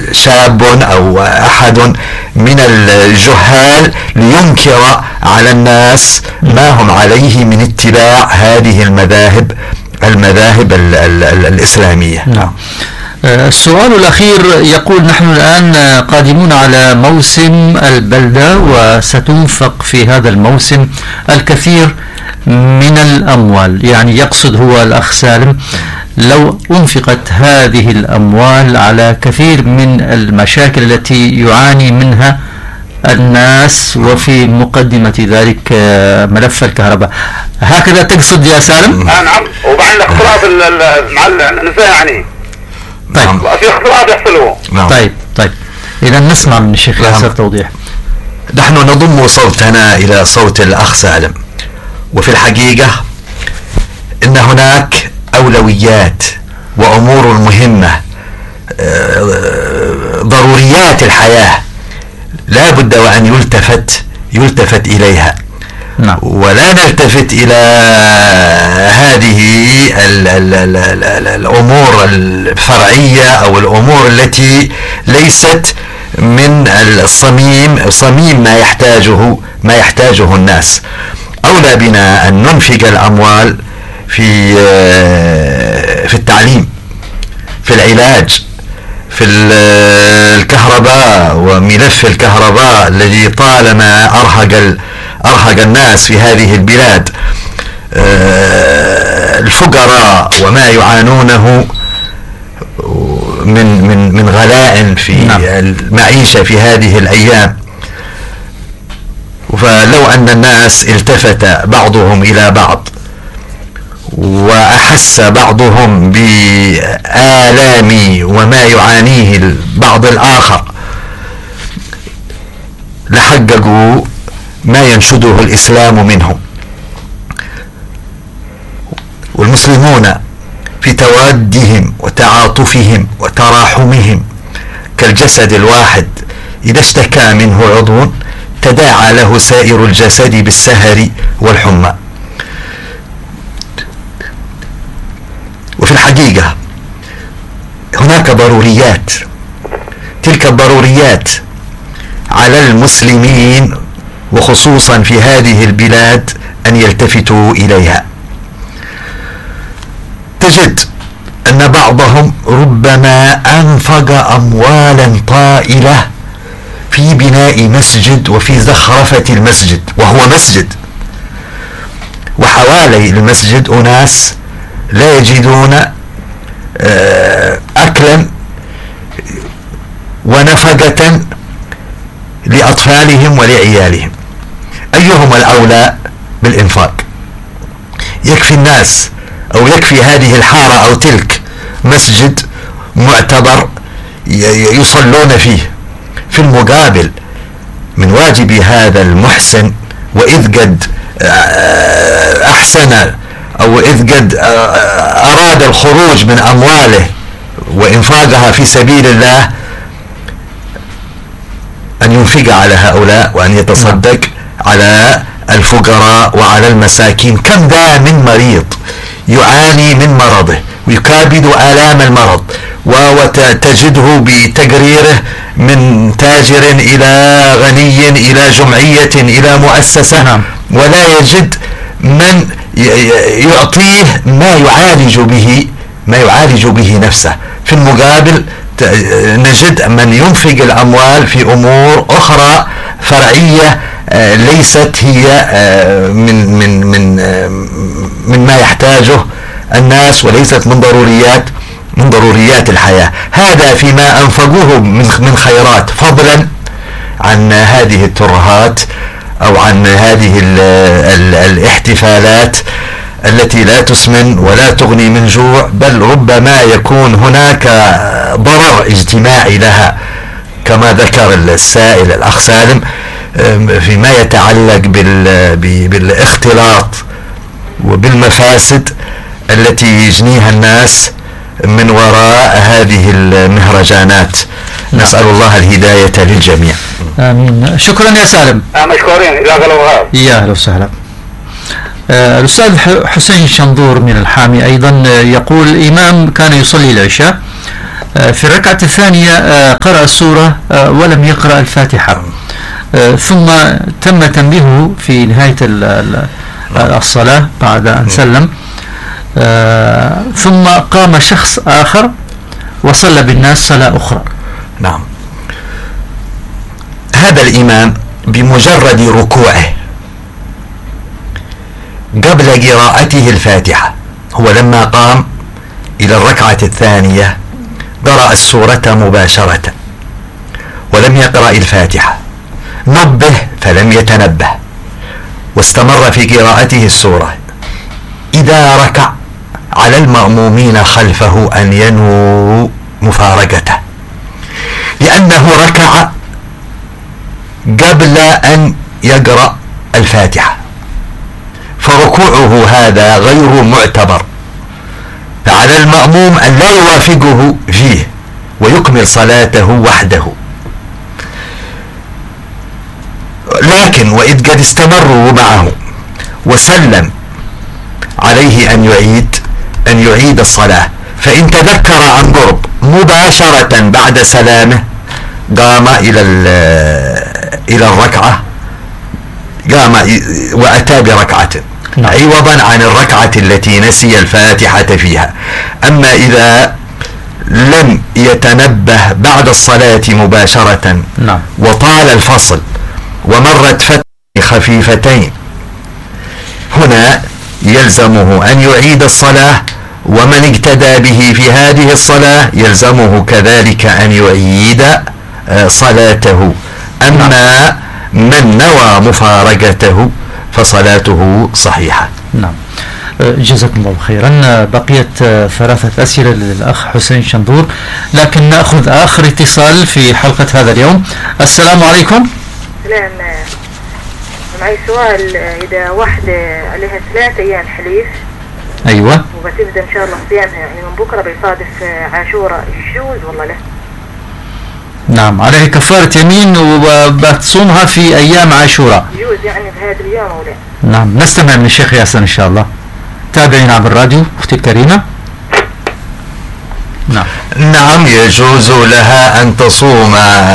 شاب أو أحد من الجهال لينكر على الناس ما هم عليه من اتباع هذه المذاهب الإسلامية. نعم. السؤال الأخير يقول: نحن الآن قادمون على موسم البلدة، وستنفق في هذا الموسم الكثير من الأموال، يعني يقصد هو الأخ سالم لو أنفقت هذه الأموال على كثير من المشاكل التي يعاني منها الناس، وفي مقدمة ذلك ملف الكهرباء، هكذا تقصد يا سالم؟ نعم. ومع الاختلاط مع النساء يعني. طيب. في اختلاط يحصلوا. نعم. طيب إذا نسمع من الشيخ ياسر توضيح. نحن نضم صوتنا إلى صوت الأخ سالم، وفي الحقيقة إن هناك أولويات وأمور مهمة، ضروريات الحياة لا بد وأن يلتفت إليها. نعم. ولا نلتفت إلى هذه الأمور الفرعية أو الأمور التي ليست من صميم ما يحتاجه الناس. أولى بنا أن ننفق الأموال في التعليم، في العلاج، في الكهرباء وملف الكهرباء الذي طالما أرهق الناس في هذه البلاد، الفقراء وما يعانونه من غلاء في المعيشة في هذه الأيام. فلو أن الناس التفت بعضهم إلى بعض وأحس بعضهم بآلام وما يعانيه البعض الآخر لحققوا ما ينشده الإسلام منهم. والمسلمون في توادهم وتعاطفهم وتراحمهم كالجسد الواحد، إذا اشتكى منه عضو تداعى له سائر الجسد بالسهر والحمى. وفي الحقيقة هناك ضروريات، تلك الضروريات على المسلمين وخصوصا في هذه البلاد أن يلتفتوا إليها. تجد أن بعضهم ربما أنفق أموالا طائلة في بناء مسجد وفي زخرفة المسجد، وهو مسجد، وحوالي المسجد أناس لا يجدون أكلا ونفقة لأطفالهم ولعيالهم. أيهم الأولى بالإنفاق؟ يكفي الناس أو يكفي هذه الحارة أو تلك مسجد معتبر يصلون فيه. في المقابل من واجب هذا المحسن، وإذ قد أحسن أو إذ قد أراد الخروج من أمواله وإنفاقها في سبيل الله، أن ينفق على هؤلاء وأن يتصدق على الفقراء وعلى المساكين. كم ذا من مريض يعاني من مرضه ويكابد آلام المرض، وتجده بتقريره من تاجر إلى غني إلى جمعية إلى مؤسسة، ولا يجد من يعطيه ما يعالج به نفسه. في المقابل نجد من ينفق الأموال في أمور أخرى فرعية ليست هي من ما يحتاجه الناس، وليست من ضروريات الحياة. هذا فيما أنفقوه من خيرات، فضلا عن هذه الترهات أو عن هذه الاحتفالات التي لا تسمن ولا تغني من جوع، بل ربما يكون هناك ضرر اجتماعي لها، كما ذكر السائل الأخ سالم فيما يتعلق بالاختلاط وبالمفاسد التي يجنيها الناس من وراء هذه المهرجانات. نسأل الله الهداية للجميع. آمين. شكرا يا سالم. مشكورين. يا أهلا وسهلا. الأستاذ حسين شنظور من الحامي أيضا يقول: الإمام كان يصلي العشاء في الركعة الثانية قرأ السورة ولم يقرأ الفاتحة، ثم تم تنبيهه في نهاية الصلاة بعد أن سلم، ثم قام شخص آخر وصلى بالناس صلاة أخرى. نعم. هذا الإمام بمجرد ركوعه قبل قراءته الفاتحة، هو لما قام إلى الركعة الثانية قرأ السورة مباشرة ولم يقرأ الفاتحة، نبه فلم يتنبه واستمر في قراءته السورة. إذا ركع على المأمومين خلفه أن ينووا مفارقته، لأنه ركع قبل أن يقرأ الفاتحة، فركوعه هذا غير معتبر، فعلى المأموم أن لا يوافقه فيه ويكمل صلاته وحده. لكن وإذ قد استمروا معه وسلم عليه أن يعيد الصلاة، فإن تذكر عن قرب مباشرة بعد سلامه قام إلى الركعة، قام وأتى بركعة عوضا عن الركعة التي نسي الفاتحة فيها. أما إذا لم يتنبه بعد الصلاة مباشرة وطال الفصل ومرت فترة خفيفتين، هنا يلزمه أن يعيد الصلاة، ومن اقتدى به في هذه الصلاة يلزمه كذلك أن يعيد صلاته. أما من نوى مفارقته فصلاته صحيحة. نعم. جزاكم الله خيرا. بقيت 3 أسئلة للأخ حسين شندور، لكن نأخذ آخر اتصال في حلقة هذا اليوم. السلام عليكم. سلام. معي سؤال، إذا واحدة عليها 3 أيام حليف، أيوة، وبتبدأ إن شاء الله صيامها يعني من بكرة بيصادف عاشوراء، يجوز والله لا؟ نعم، عليه كفارة يمين وبتصومها في أيام عاشوراء. يجوز يعني في هذا اليوم أو لا؟ نعم، نستمع من الشيخ ياسر إن شاء الله. تابعين عبر الراديو أختي الكريمة. نعم، يجوز لها أن تصوم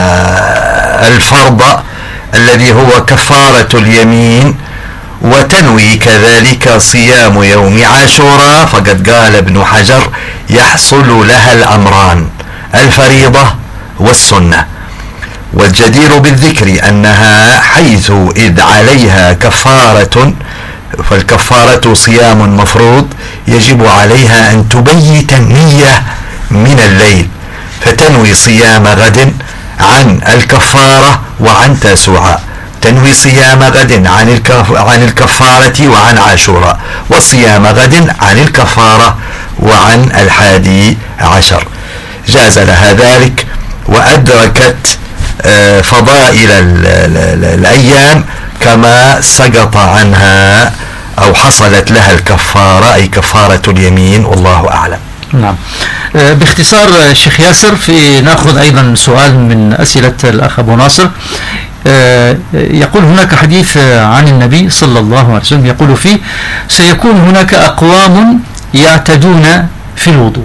الفرض الذي هو كفارة اليمين، وتنوي كذلك صيام يوم عاشوراء، فقد قال ابن حجر يحصل لها الأمران، الفريضة والسنة. والجدير بالذكر أنها حيث إذ عليها كفارة، فالكفارة صيام مفروض، يجب عليها أن تبيت النية من الليل، فتنوي صيام غد عن الكفارة وعن تاسوعاء، تنوي صيام غد عن الكفارة وعن عاشوراء، وصيام غد عن الكفارة وعن 11. جاز لها ذلك، وأدركت فضائل الأيام كما سقط عنها أو حصلت لها الكفارة، أي كفارة اليمين، والله أعلم. نعم. باختصار شيخ ياسر، نأخذ أيضا سؤال من أسئلة الأخ أبو ناصر. يقول هناك حديث عن النبي صلى الله عليه وسلم يقول فيه: سيكون هناك أقوام يعتدون في الوضوء.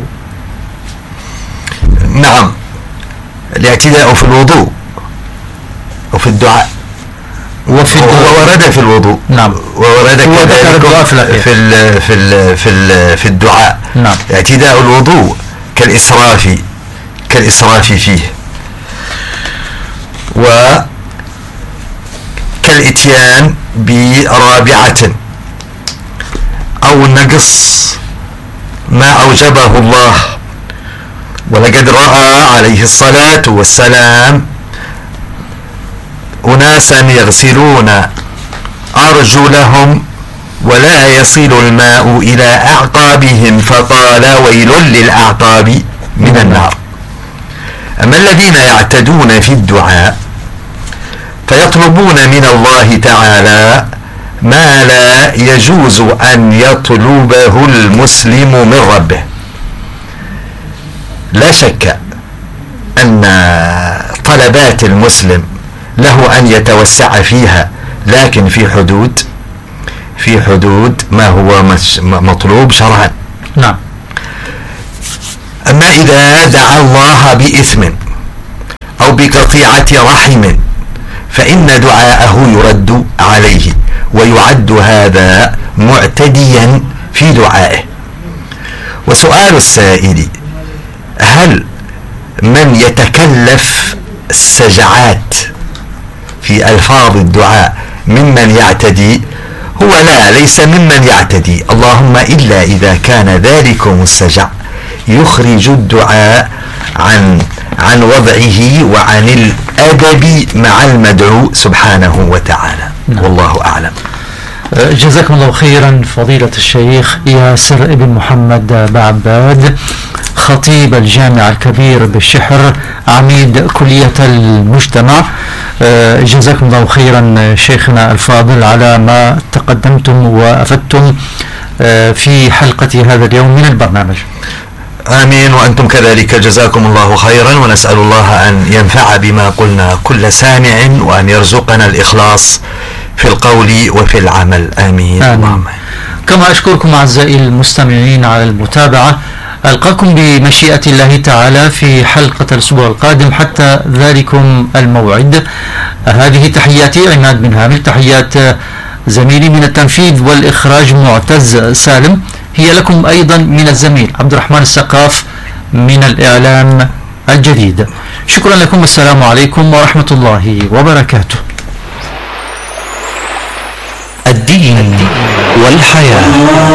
نعم، الاعتداء في الوضوء وفي الدعاء ورد في الوضوء. نعم. وورد كذلك في الدعاء. نعم. اعتداء الوضوء كالإسراف فيه، وكالإتيان برابعة أو نقص ما أوجبه الله. ولقد رأى عليه الصلاة والسلام أناسا يغسلون أرجلهم ولا يصل الماء إلى أعقابهم، فقال: ويل للأعقاب من النار. أما الذين يعتدون في الدعاء فيطلبون من الله تعالى ما لا يجوز أن يطلبه المسلم من ربه. لا شك أن طلبات المسلم له أن يتوسع فيها، لكن في حدود ما هو مطلوب شرعا. نعم. أما إذا دعا الله بإثم أو بقطيعة رحم فإن دعاءه يرد عليه، ويعد هذا معتديا في دعائه. وسؤال السائل: هل من يتكلف السجعات في ألفاظ الدعاء ممن يعتدي؟ هو ليس ممن يعتدي، اللهم إلا إذا كان ذلكم السجع يخرج الدعاء عن وضعه وعن الأدب مع المدعو سبحانه وتعالى. والله أعلم. جزاكم الله خيرا فضيلة الشيخ ياسر ابن محمد بعباد، خطيب الجامع الكبير بالشحر، عميد كلية المجتمع. جزاكم الله خيرا شيخنا الفاضل على ما تقدمتم وأفدتم في حلقة هذا اليوم من البرنامج. آمين، وأنتم كذلك جزاكم الله خيرا، ونسأل الله أن ينفع بما قلنا كل سامع، وأن يرزقنا الإخلاص في القول وفي العمل. آمين. آمين. كما أشكركم أعزائي المستمعين على المتابعة. ألقاكم بمشيئة الله تعالى في حلقة الأسبوع القادم حتى ذلكم الموعد. هذه تحياتي عماد بن هامل، تحيات زميلي من التنفيذ والإخراج معتز سالم، هي لكم أيضا من الزميل عبد الرحمن السقاف من الإعلام الجديد. شكرا لكم، والسلام عليكم ورحمة الله وبركاته. الدين والحياة.